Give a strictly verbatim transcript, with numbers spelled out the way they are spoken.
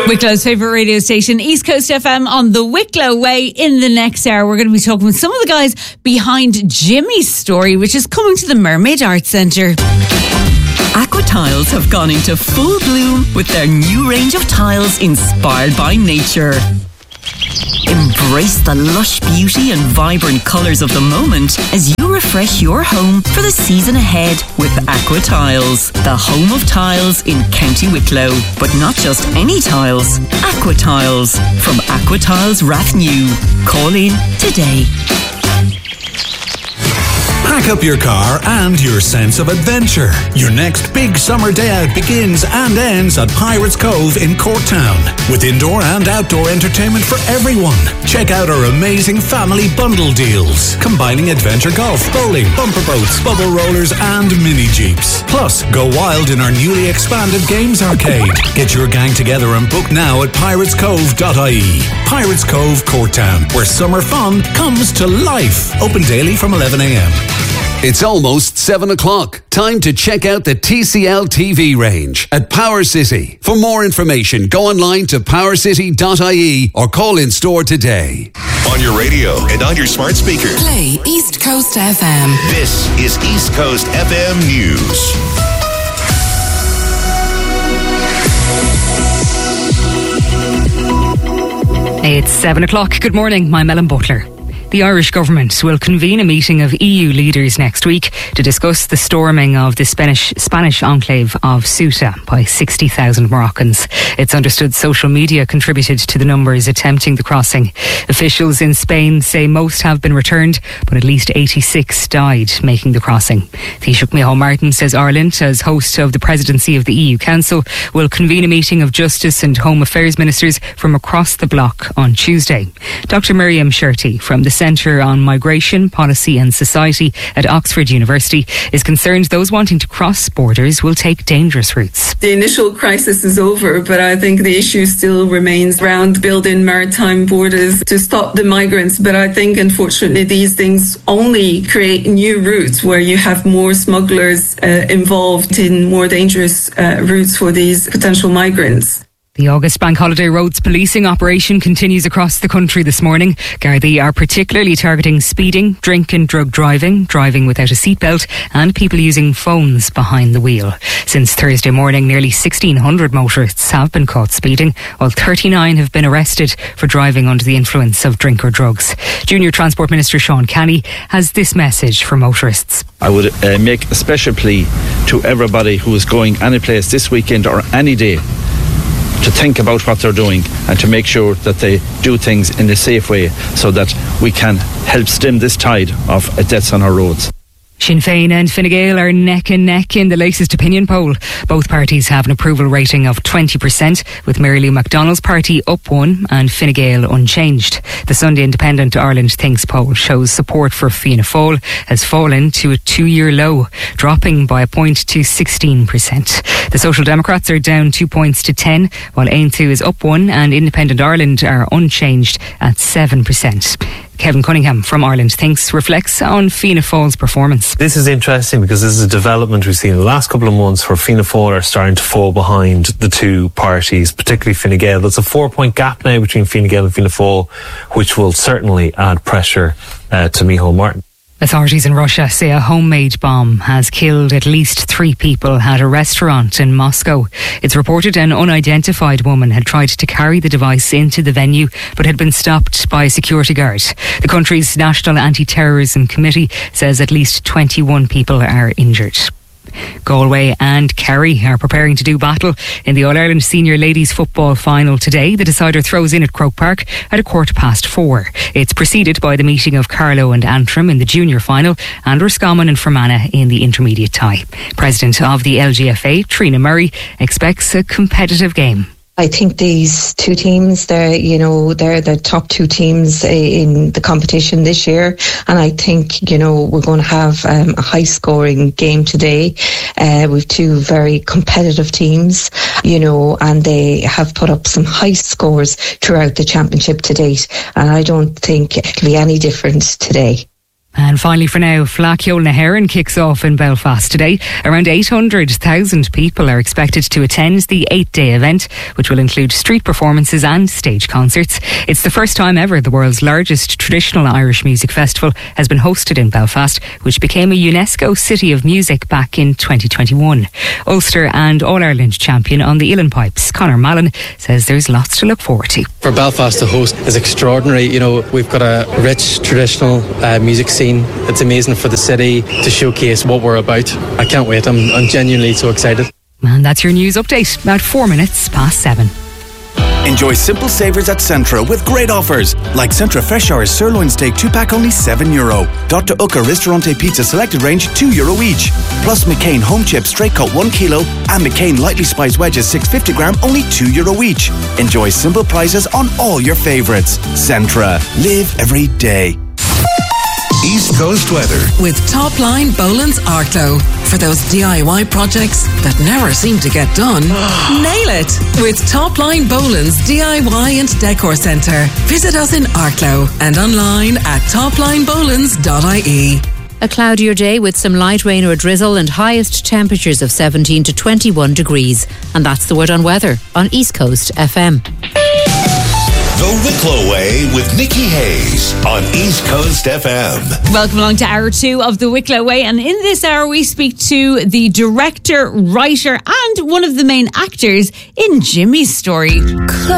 Wicklow's favourite radio station, East Coast F M, on the Wicklow Way. In the next hour, we're going to be talking with some of the guys behind Jimmy's story, which is coming to the Mermaid Arts Centre. Aqua Tiles have gone into full bloom with their new range of tiles inspired by nature. Embrace the lush beauty and vibrant colours of the moment as you refresh your home for the season ahead with Aqua Tiles, the home of tiles in County Wicklow. But not just any tiles, Aqua Tiles from Aqua Tiles Rathnew. Call in today. Pack up your car and your sense of adventure. Your next big summer day out begins and ends at Pirates Cove in Corktown, with indoor and outdoor entertainment for everyone. Check out our amazing family bundle deals, combining adventure golf, bowling, bumper boats, bubble rollers and mini jeeps. Plus, go wild in our newly expanded games arcade. Get your gang together and book now at pirates cove dot I E. Pirates Cove, Corktown, where summer fun comes to life. Open daily from eleven a.m. It's almost seven o'clock. Time to check out the T C L T V range at Power City. For more information, go online to power city dot I E or call in store today. On your radio and on your smart speaker. Play East Coast F M. This is East Coast F M News. It's seven o'clock. Good morning. I'm Ellen Butler. The Irish government will convene a meeting of E U leaders next week to discuss the storming of the Spanish, Spanish enclave of Ceuta by sixty thousand Moroccans. It's understood social media contributed to the numbers attempting the crossing. Officials in Spain say most have been returned, but at least eighty-six died making the crossing. Taoiseach Micheál Martin says Ireland, as host of the presidency of the E U Council, will convene a meeting of Justice and Home Affairs ministers from across the bloc on Tuesday. Doctor Miriam Sherty from the Centre on Migration, Policy and Society at Oxford University is concerned those wanting to cross borders will take dangerous routes. The initial crisis is over, but I think the issue still remains around building maritime borders to stop the migrants. But I think, unfortunately, these things only create new routes where you have more smugglers uh, involved in more dangerous uh, routes for these potential migrants. The August Bank Holiday Roads policing operation continues across the country this morning. Gardaí are particularly targeting speeding, drink and drug driving, driving without a seatbelt and people using phones behind the wheel. Since Thursday morning, nearly sixteen hundred motorists have been caught speeding, while thirty-nine have been arrested for driving under the influence of drink or drugs. Junior Transport Minister Sean Canny has this message for motorists. I would uh, make a special plea to everybody who is going any place this weekend or any day to think about what they're doing and to make sure that they do things in a safe way so that we can help stem this tide of deaths on our roads. Sinn Féin and Fine Gael are neck and neck in the latest opinion poll. Both parties have an approval rating of twenty percent, with Mary Lou McDonald's party up one and Fine Gael unchanged. The Sunday Independent Ireland Thinks poll shows support for Fianna Fáil has fallen to a two-year low, dropping by a point to sixteen percent. The Social Democrats are down two points to ten, while Aontú is up one and Independent Ireland are unchanged at seven percent. Kevin Cunningham from Ireland Thinks reflects on Fianna Fáil's performance. This is interesting because this is a development we've seen in the last couple of months where Fianna Fáil are starting to fall behind the two parties, particularly Fine Gael. There's a four-point gap now between Fine Gael and Fianna Fáil, which will certainly add pressure uh, to Micheál Martin. Authorities in Russia say a homemade bomb has killed at least three people at a restaurant in Moscow. It's reported an unidentified woman had tried to carry the device into the venue but had been stopped by a security guard. The country's National Anti-Terrorism Committee says at least twenty-one people are injured. Galway and Kerry are preparing to do battle in the All-Ireland Senior Ladies Football Final today. The decider throws in at Croke Park at a quarter past four. It's preceded by the meeting of Carlow and Antrim in the junior final and Roscommon and Fermanagh in the intermediate tie. President of the L G F A, Trina Murray, expects a competitive game. I think these two teams, they're, you know, they're the top two teams in the competition this year. And I think, you know, we're going to have um, a high scoring game today uh, with two very competitive teams, you know, and they have put up some high scores throughout the championship to date. And I don't think it'll be any different today. And finally for now, Flacchiol na Heron kicks off in Belfast today. Around eight hundred thousand people are expected to attend the eight-day event, which will include street performances and stage concerts. It's the first time ever the world's largest traditional Irish music festival has been hosted in Belfast, which became a UNESCO City of Music back in twenty twenty-one. Ulster and All-Ireland champion on the Uilleann Pipes, Conor Mallon, says there's lots to look forward to. For Belfast to host is extraordinary. You know, we've got a rich traditional uh, music scene. It's amazing for the city to showcase what we're about. I can't wait. I'm, I'm genuinely so excited. And that's your news update, about four minutes past seven. Enjoy simple savers at Centra with great offers, like Centra Fresh Hours Sirloin Steak two pack only seven euro. Doctor Ucker Ristorante Pizza Selected Range two euro each. Plus McCain Home Chips Straight Cut one kilo and McCain Lightly Spiced Wedges six fifty gram only two euro each. Enjoy simple prices on all your favourites. Centra. Live every day. East Coast weather with Top Line Boland's Arklow. For those D I Y projects that never seem to get done, nail it with Top Line Boland's D I Y and Decor Centre. Visit us in Arklow and online at top line bolands dot I E. A cloudier day with some light rain or drizzle and highest temperatures of seventeen to twenty-one degrees. And that's the word on weather on East Coast F M. The Wicklow Way with Nikki Hayes on East Coast F M. Welcome along to hour two of The Wicklow Way, and in this hour we speak to the director, writer and one of the main actors in Jimmy's Story.